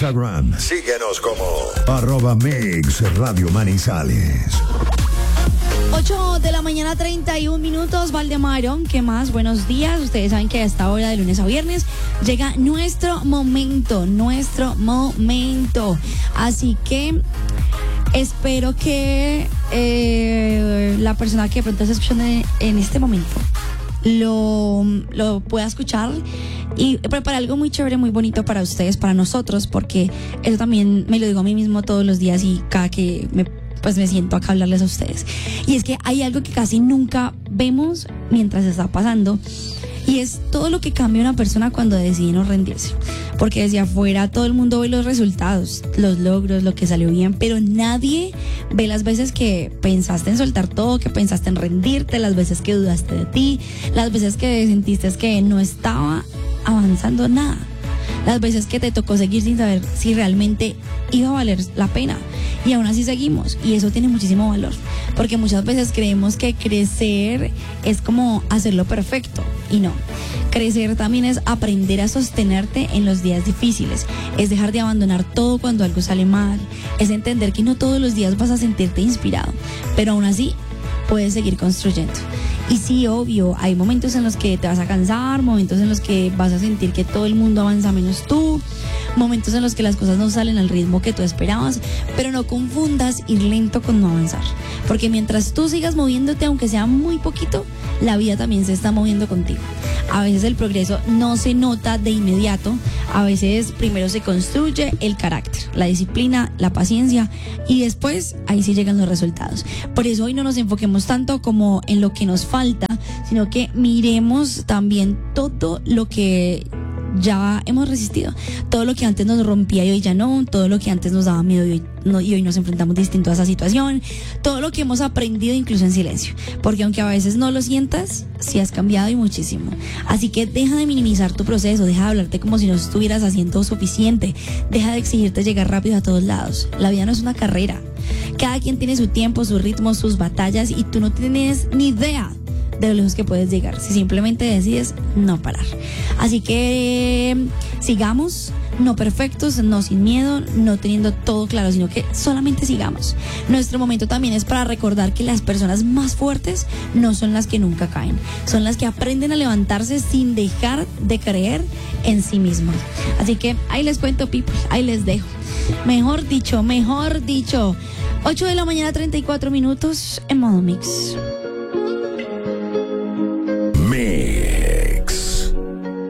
Instagram. Síguenos como @MixRadioManizales. 8 de la mañana, 31 minutos. Valdemarón, ¿qué más? Buenos días. Ustedes saben que a esta hora de lunes a viernes llega nuestro momento. Así que espero que la persona que de pronto está escuchando en este momento lo pueda escuchar y preparar algo muy chévere, muy bonito para ustedes, para nosotros, porque eso también me lo digo a mí mismo todos los días y cada que me siento acá a hablarles a ustedes. Y es que hay algo que casi nunca vemos mientras está pasando, y es todo lo que cambia una persona cuando decide no rendirse. Porque desde afuera todo el mundo ve los resultados, los logros, lo que salió bien, pero nadie ve las veces que pensaste en soltar todo, que pensaste en rendirte, las veces que dudaste de ti, las veces que sentiste que no estaba avanzando nada, las veces que te tocó seguir sin saber si realmente iba a valer la pena. Y aún así seguimos, y eso tiene muchísimo valor, porque muchas veces creemos que crecer es como hacerlo perfecto, y no. Crecer también es aprender a sostenerte en los días difíciles, es dejar de abandonar todo cuando algo sale mal, es entender que no todos los días vas a sentirte inspirado, pero aún así puedes seguir construyendo. Y sí, obvio, hay momentos en los que te vas a cansar, momentos en los que vas a sentir que todo el mundo avanza menos tú, momentos en los que las cosas no salen al ritmo que tú esperabas, pero no confundas ir lento con no avanzar, porque mientras tú sigas moviéndote, aunque sea muy poquito, la vida también se está moviendo contigo. A veces el progreso no se nota de inmediato, a veces primero se construye el carácter, la disciplina, la paciencia, y después ahí sí llegan los resultados. Por eso hoy no nos enfoquemos tanto como en lo que nos falta, sino que miremos también todo lo que ya hemos resistido, todo lo que antes nos rompía y hoy ya no, todo lo que antes nos daba miedo y hoy nos enfrentamos distinto a esa situación, todo lo que hemos aprendido incluso en silencio, porque aunque a veces no lo sientas, sí has cambiado y muchísimo. Así que deja de minimizar tu proceso, deja de hablarte como si no estuvieras haciendo suficiente, deja de exigirte llegar rápido a todos lados. La vida no es una carrera, cada quien tiene su tiempo, su ritmo, sus batallas, y tú no tienes ni idea de lo lejos que puedes llegar si simplemente decides no parar. Así que sigamos, no perfectos, no sin miedo, no teniendo todo claro, sino que solamente sigamos. Nuestro momento también es para recordar que las personas más fuertes no son las que nunca caen, son las que aprenden a levantarse sin dejar de creer en sí mismas. Así que ahí les cuento, people, ahí les dejo. Mejor dicho, 8 de la mañana, 34 minutos en modo mix.